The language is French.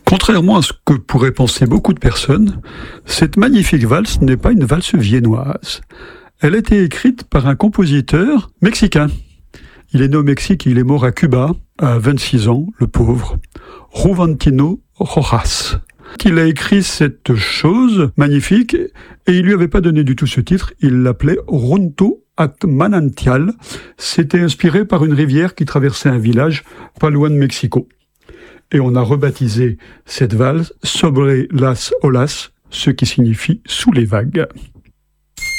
Contrairement à ce que pourraient penser beaucoup de personnes, cette magnifique valse n'est pas une valse viennoise. Elle a été écrite par un compositeur mexicain. Il est né au Mexique et il est mort à Cuba à 26 ans, le pauvre, Juventino Rojas. Il a écrit cette chose magnifique et il lui avait pas donné du tout ce titre, il l'appelait Runto at Manantial. C'était inspiré par une rivière qui traversait un village pas loin de Mexico. Et on a rebaptisé cette valse Sobre las olas, ce qui signifie sous les vagues.